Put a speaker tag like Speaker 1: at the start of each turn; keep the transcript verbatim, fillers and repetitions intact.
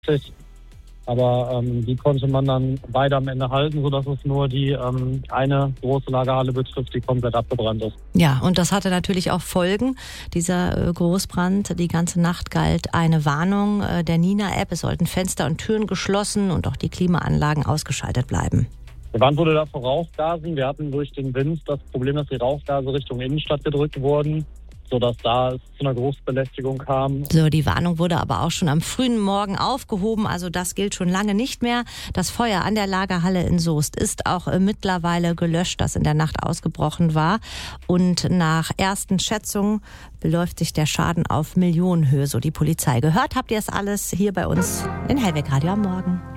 Speaker 1: Aber ähm, die konnte man dann beide am Ende halten, sodass es nur die ähm, eine große Lagerhalle betrifft, die komplett abgebrannt ist.
Speaker 2: Ja, und das hatte natürlich auch Folgen. Dieser äh, Großbrand, die ganze Nacht galt eine Warnung äh, der Nina-App. Es sollten Fenster und Türen geschlossen und auch die Klimaanlagen ausgeschaltet bleiben.
Speaker 1: Der Wand wurde da vor Rauchgasen. Wir hatten durch den Wind das Problem, dass die Rauchgase Richtung Innenstadt gedrückt wurden, sodass da es zu einer Großbelästigung kam.
Speaker 2: So, die Warnung wurde aber auch schon am frühen Morgen aufgehoben, also das gilt schon lange nicht mehr. Das Feuer an der Lagerhalle in Soest ist auch äh, mittlerweile gelöscht, das in der Nacht ausgebrochen war. Und nach ersten Schätzungen beläuft sich der Schaden auf Millionenhöhe, so die Polizei. Gehört habt ihr es alles hier bei uns in Hellweg Radio am Morgen.